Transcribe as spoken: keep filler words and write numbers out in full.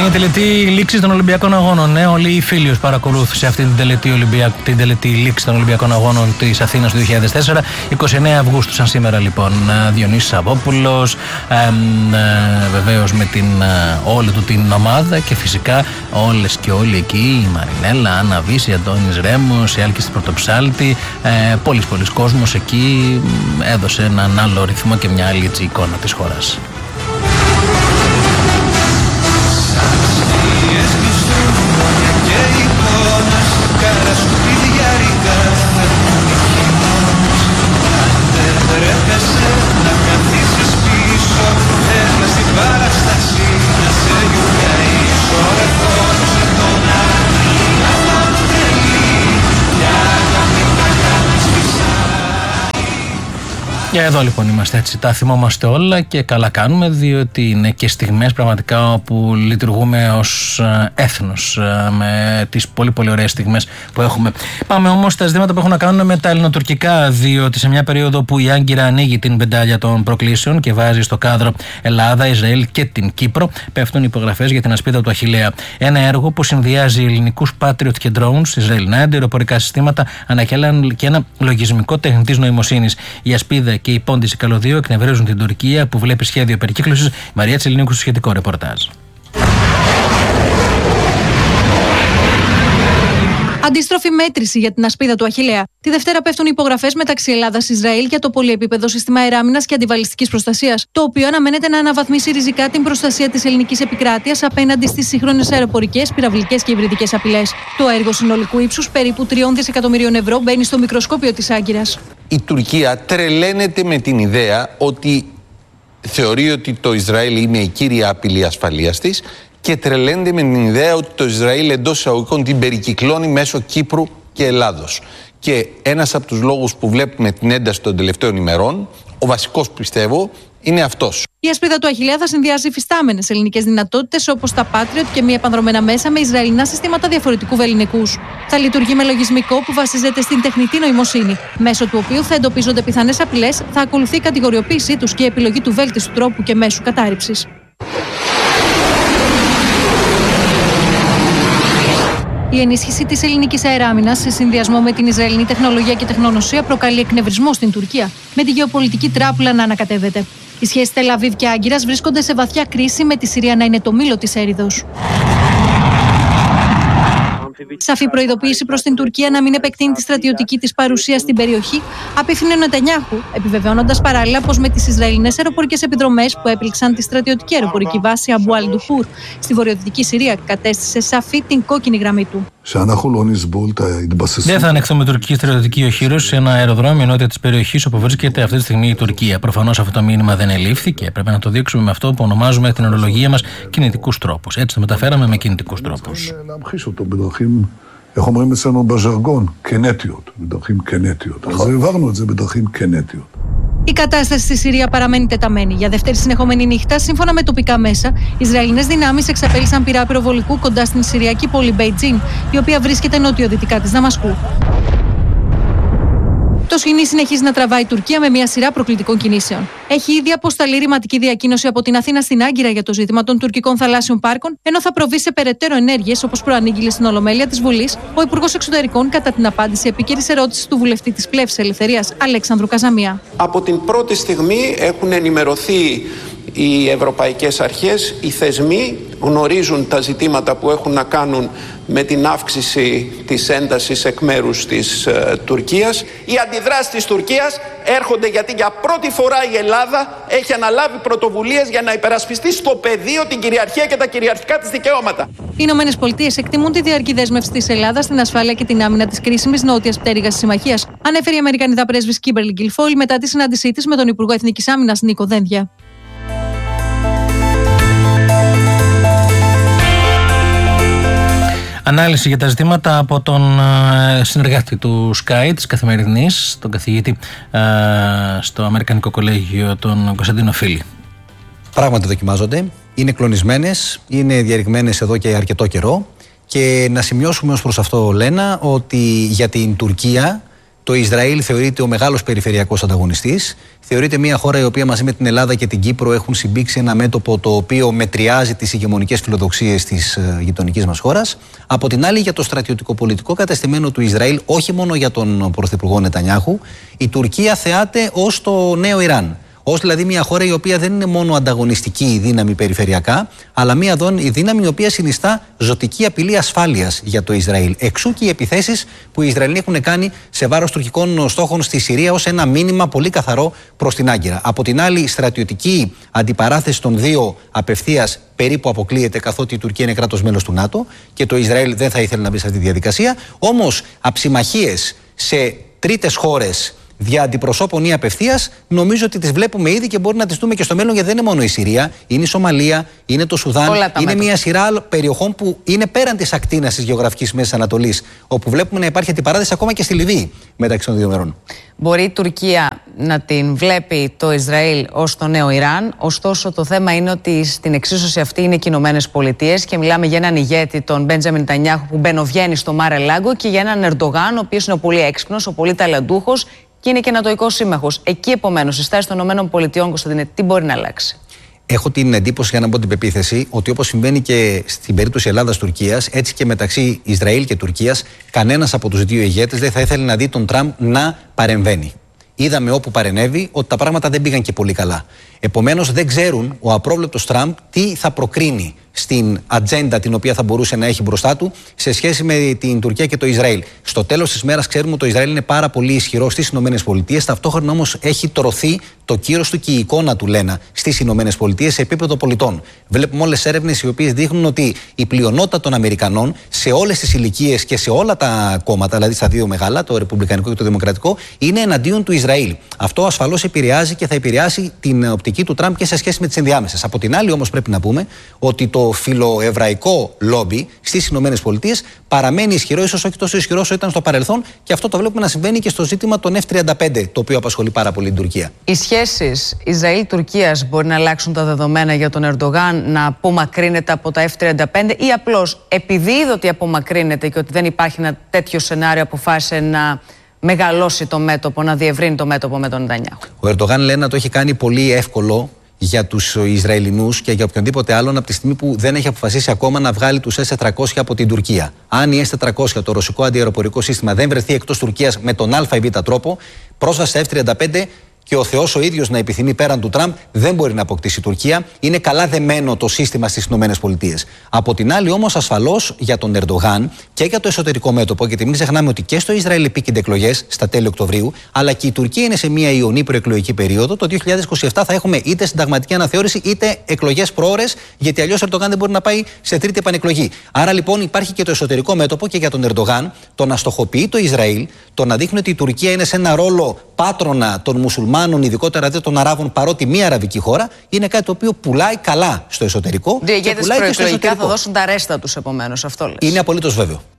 η τελετή λήξη των Ολυμπιακών Αγώνων. Ναι, όλοι οι φίλοι παρακολούθησε αυτή την τελετή, Ολυμπια... την τελετή λήξη των Ολυμπιακών Αγώνων της Αθήνας του δύο χιλιάδες τέσσερα. είκοσι εννέα Αυγούστου, σαν σήμερα λοιπόν. Διονύσης Σαββόπουλος, ε, ε, βεβαίως με την ε, όλη του την ομάδα και φυσικά όλες και όλοι εκεί. Η Μαρινέλα, Άννα Βύση, Αντώνης Ρέμος, η Άλκης Πρωτοψάλτη. Ε, πολλής πολλής κόσμος εκεί έδωσε έναν άλλο ρυθμό και μια άλλη έτσι, εικόνα της χώρας. Και εδώ λοιπόν είμαστε έτσι, τα θυμόμαστε όλα και καλά κάνουμε, διότι είναι και στιγμές πραγματικά όπου λειτουργούμε ως έθνος με τις πολύ πολύ ωραίες στιγμές που έχουμε. Πάμε όμως στα ζητήματα που έχουν να κάνουν με τα ελληνοτουρκικά, διότι σε μια περίοδο που η Άγκυρα ανοίγει την πεντάλια των προκλήσεων και βάζει στο κάδρο Ελλάδα, Ισραήλ και την Κύπρο, πέφτουν υπογραφές για την ασπίδα του Αχιλλέα. Ένα έργο που συνδυάζει ελληνικούς Patriot και drones, Ισραηλινά αεροπορικά συστήματα, ανακέλαν και ένα λογισμικό τεχνητής νοημοσύνης. Η ασπίδα και η πόντιση καλωδίου εκνευρίζουν την Τουρκία που βλέπει σχέδιο περικύκλωσης. Η Μαρία Τσελινίκου στο σχετικό ρεπορτάζ. Αντίστροφη μέτρηση για την ασπίδα του Αχιλλέα. Τη Δευτέρα πέφτουν υπογραφές μεταξύ Ελλάδας-Ισραήλ για το πολυεπίπεδο σύστημα αεράμινας και αντιβαλιστικής προστασίας, το οποίο αναμένεται να αναβαθμίσει ριζικά την προστασία της ελληνικής επικράτειας απέναντι στις σύγχρονες αεροπορικές, πυραυλικές και υβριδικές απειλές. Το έργο συνολικού ύψους περίπου τριών δισεκατομμυρίων ευρώ μπαίνει στο μικροσκόπιο της Άγκυρας. Η Τουρκία τρελαίνεται με την ιδέα ότι θεωρεί ότι το Ισραήλ είναι η κύρια απειλή ασφαλείας της και τρελαίνεται με την ιδέα ότι το Ισραήλ εντός εισαγωγικών την περικυκλώνει μέσω Κύπρου και Ελλάδος. Και ένας από τους λόγους που βλέπουμε την ένταση των τελευταίων ημερών, ο βασικός πιστεύω, είναι αυτός. Η ασπίδα του Αχιλλέα θα συνδυάζει υφιστάμενες ελληνικές δυνατότητες όπως τα Patriot και μη επανδρομένα μέσα με Ισραηλινά συστήματα διαφορετικού βεληνικούς. Θα λειτουργεί με λογισμικό που βασίζεται στην τεχνητή νοημοσύνη, μέσω του οποίου θα εντοπίζονται πιθανές απειλές, θα ακολουθεί η κατηγοριοποίησή τους και η επιλογή του βέλτιστου τρόπου και μέσου κατάρριψης. Η ενίσχυση της ελληνικής αεράμινας σε συνδυασμό με την Ισραηλινή τεχνολογία και τεχνογνωσία προκαλεί εκνευρισμό στην Τουρκία, με τη γεωπολιτική τράπουλα να ανακατεύεται. Οι σχέσεις Τελ-Αβίβ και Άγκυρας βρίσκονται σε βαθιά κρίση, με τη Συρία να είναι το μήλο της έριδος. Σαφή προειδοποίηση προς την Τουρκία να μην επεκτείνει τη στρατιωτική της παρουσία στην περιοχή απίφθινε ο Νετανιάχου, επιβεβαιώνοντας παράλληλα πως με τις Ισραηλινές αεροπορικές επιδρομές που έπληξαν τη στρατιωτική αεροπορική βάση Αμπού Αλ-Ντουχούρ στη βορειοδυτική Συρία, κατέστησε σαφή την κόκκινη γραμμή του. Δεν θα ανεχθούμε τουρκική στρατιωτική οχύρωση σε ένα αεροδρόμιο νότια της περιοχής όπου βρίσκεται αυτή τη στιγμή η Τουρκία. Προφανώς αυτό το μήνυμα δεν ελήφθη και πρέπει να το δείξουμε με αυτό που ονομάζουμε την ορολογία μας κινητικούς τρόπους. Έτσι το μεταφέραμε με κινητικούς τρόπους. איך אומרים אצלנו בז'רגון? קנטיות, בדרכים קנטיות. אז העברנו את זה בדרכים קנטיות. Η κατάσταση στη Συρία παραμένει τεταμένη. Για δεύτερη συνεχόμενη νύχτα, σύμφωνα με τοπικά μέσα, οι Ισραηλινές δυνάμεις εξαπέλυσαν πυρά πυροβολικού κοντά στην Συριακή πόλη Μπεϊτζίν, η οποία βρίσκεται νοτιοδυτικά της Δαμασκού. Το σκηνή συνεχίζει να τραβάει η Τουρκία με μια σειρά προκλητικών κινήσεων. Έχει ήδη αποσταλεί ρηματική διακοίνωση από την Αθήνα στην Άγκυρα για το ζήτημα των τουρκικών θαλάσσιων πάρκων, ενώ θα προβεί σε περαιτέρω ενέργειες, όπως προανήγγειλε στην Ολομέλεια της Βουλής ο Υπουργός Εξωτερικών κατά την απάντηση επίκαιρης ερώτησης του βουλευτή της Πλεύσης Ελευθερίας, Αλέξανδρου Καζαμία. Από την πρώτη στιγμή έχουν ενημερωθεί οι ευρωπαϊκές αρχές, οι θεσμοί γνωρίζουν τα ζητήματα που έχουν να κάνουν με την αύξηση της έντασης εκ μέρους της ε, Τουρκίας. Οι αντιδράσεις της Τουρκίας έρχονται γιατί για πρώτη φορά η Ελλάδα έχει αναλάβει πρωτοβουλίες για να υπερασπιστεί στο πεδίο την κυριαρχία και τα κυριαρχικά της δικαιώματα. Οι Ηνωμένες Πολιτείες εκτιμούν τη διαρκή δέσμευση της Ελλάδας στην ασφάλεια και την άμυνα της κρίσιμης νότιας πτέρυγας της συμμαχίας, ανέφερε η Αμερικανίδα πρέσβης Κίμπερλι Γκιλφόιλ μετά τη συνάντησή της με τον Υπουργό Εθνικής Άμυνας Νίκο Δένδια. Ανάλυση για τα ζητήματα από τον συνεργάτη του Sky, της Καθημερινής, τον καθηγητή στο Αμερικανικό Κολέγιο, τον Κωνσταντίνο Φίλη. Πράγματι δοκιμάζονται, είναι κλονισμένες, είναι διαρριγμένες εδώ και αρκετό καιρό και να σημειώσουμε ως προς αυτό, Λένα, ότι για την Τουρκία Το Ισραήλ θεωρείται ο μεγάλος περιφερειακός ανταγωνιστής. Θεωρείται μια χώρα η οποία μαζί με την Ελλάδα και την Κύπρο έχουν συμπήξει ένα μέτωπο το οποίο μετριάζει τις ηγεμονικές φιλοδοξίες της γειτονικής μας χώρας. Από την άλλη, για το στρατιωτικό-πολιτικό κατεστημένο του Ισραήλ, όχι μόνο για τον πρωθυπουργό Νετανιάχου, η Τουρκία θεάται ως το νέο Ιράν. Ως δηλαδή μια χώρα η οποία δεν είναι μόνο ανταγωνιστική δύναμη περιφερειακά, αλλά μια δύναμη η οποία συνιστά ζωτική απειλή ασφάλειας για το Ισραήλ. Εξού και οι επιθέσεις που οι Ισραηλοί έχουν κάνει σε βάρος τουρκικών στόχων στη Συρία ως ένα μήνυμα πολύ καθαρό προς την Άγκυρα. Από την άλλη, η στρατιωτική αντιπαράθεση των δύο απευθείας περίπου αποκλείεται, καθότι η Τουρκία είναι κράτος μέλος του ΝΑΤΟ και το Ισραήλ δεν θα ήθελε να μπει σε αυτή τη διαδικασία. Όμως, αψημαχίες σε τρίτες χώρες δια αντιπροσώπων ή απευθείας, νομίζω ότι τις βλέπουμε ήδη και μπορεί να τις δούμε και στο μέλλον, γιατί δεν είναι μόνο η Συρία, είναι η Σομαλία, είναι το Σουδάν, είναι μέτωπα. Μια σειρά περιοχών που είναι πέραν της ακτίνας της γεωγραφικής Μέσης Ανατολής, όπου βλέπουμε να υπάρχει αντιπαράθεση ακόμα και στη Λιβύη μεταξύ των δύο μερών. Μπορεί η Τουρκία να την βλέπει το Ισραήλ ως το νέο Ιράν, ωστόσο το θέμα είναι ότι στην εξίσωση αυτή είναι και οι Ηνωμένες Πολιτείες και μιλάμε για έναν ηγέτη, τον Μπέντζαμιν Νετανιάχου, που μπαινοβγαίνει στο Μάρε Λάγκο, και για έναν Ερντογάν, ο οποίος είναι ο πολύ έξυπνος, ο πολύ ταλαντούχος και είναι και νατοϊκός σύμμαχος. Εκεί επομένως η στάση των ΗΠΑ, Κωνσταντίνε, τι μπορεί να αλλάξει? Έχω την εντύπωση, για να πω την πεποίθηση, ότι όπως συμβαίνει και στην περίπτωση Ελλάδας-Τουρκίας, έτσι και μεταξύ Ισραήλ και Τουρκίας, κανένας από τους δύο ηγέτες δεν θα ήθελε να δει τον Τραμπ να παρεμβαίνει. Είδαμε όπου παρενέβη ότι τα πράγματα δεν πήγαν και πολύ καλά. Επομένως, δεν ξέρουν ο απρόβλεπτος Τραμπ τι θα προκρίνει στην ατζέντα την οποία θα μπορούσε να έχει μπροστά του σε σχέση με την Τουρκία και το Ισραήλ. Στο τέλος της μέρας, ξέρουμε ότι το Ισραήλ είναι πάρα πολύ ισχυρό στις ΗΠΑ. Ταυτόχρονα όμως έχει τρωθεί το κύρος του και η εικόνα του, λένε, στις ΗΠΑ σε επίπεδο πολιτών. Βλέπουμε όλες τις έρευνες οι οποίες δείχνουν ότι η πλειονότητα των Αμερικανών σε όλες τις ηλικίες και σε όλα τα κόμματα, δηλαδή στα δύο μεγάλα, το Ρεπουμπλικανικό και το Δημοκρατικό, είναι εναντίον του Ισραήλ. Αυτό ασφαλώς επηρεάζει και θα επηρεάσει την οπτική του Τραμπ και σε σχέση με τις ενδιάμεσες. Από την άλλη, όμως, πρέπει να πούμε ότι το φιλοεβραϊκό λόμπι στις ΗΠΑ παραμένει ισχυρό, ίσως όχι τόσο ισχυρό όσο ήταν στο παρελθόν, και αυτό το βλέπουμε να συμβαίνει και στο ζήτημα των εφ τριάντα πέντε, το οποίο απασχολεί πάρα πολύ την Τουρκία. Οι σχέσεις Ισραήλ-Τουρκίας μπορεί να αλλάξουν τα δεδομένα για τον Ερντογάν να απομακρύνεται από τα εφ τριάντα πέντε, ή απλώς επειδή είδε ότι απομακρύνεται και ότι δεν υπάρχει ένα τέτοιο σενάριο, αποφάσισε να μεγαλώσει το μέτωπο, να διευρύνει το μέτωπο με τον Νετανιάχου? Ο Ερντογάν, λέει, να το έχει κάνει πολύ εύκολο για τους Ισραηλινούς και για οποιονδήποτε άλλον από τη στιγμή που δεν έχει αποφασίσει ακόμα να βγάλει τους ες τετρακόσια από την Τουρκία. Αν η ες τετρακόσια, το ρωσικό αντιαεροπορικό σύστημα, δεν βρεθεί εκτός Τουρκίας με τον α ή β τρόπο, πρόσβαση στα εφ τριάντα πέντε και ο Θεός ο ίδιος να επιθυμεί πέραν του Τραμπ, δεν μπορεί να αποκτήσει η Τουρκία. Είναι καλά δεμένο το σύστημα στις ΗΠΑ. Από την άλλη, όμως, ασφαλώς για τον Ερντογάν και για το εσωτερικό μέτωπο, γιατί μην ξεχνάμε ότι και στο Ισραήλ επίκυνται εκλογές στα τέλη Οκτωβρίου, αλλά και η Τουρκία είναι σε μια ιονή προεκλογική περίοδο. Το δύο χιλιάδες είκοσι επτά θα έχουμε είτε συνταγματική αναθεώρηση είτε εκλογές προώρες, γιατί αλλιώς ο Ερντογάν δεν μπορεί να πάει σε τρίτη επανεκλογή. Άρα λοιπόν υπάρχει και το εσωτερικό μέτωπο και για τον Ερντογάν το να στοχοποιεί το Ισραήλ, το να δείχνει ότι η Τουρκία είναι σε ένα ρόλο πάτρονα των μουσουλμάνων, ειδικότερα δε των Αράβων, παρότι μία αραβική χώρα, είναι κάτι το οποίο πουλάει καλά στο εσωτερικό. Δύο ηγέτες προεκλογικά θα δώσουν τα ρέστα τους, επομένως, αυτό λες? Είναι απολύτως βέβαιο.